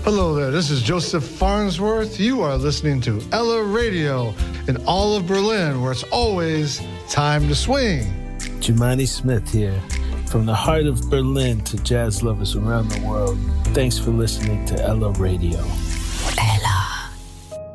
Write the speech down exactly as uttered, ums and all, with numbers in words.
Hello there, this is Joseph Farnsworth. You are listening to Ella Radio in all of Berlin, where it's always time to swing. Jumani Smith here, from the heart of Berlin to jazz lovers around the world. Thanks for listening to Ella Radio.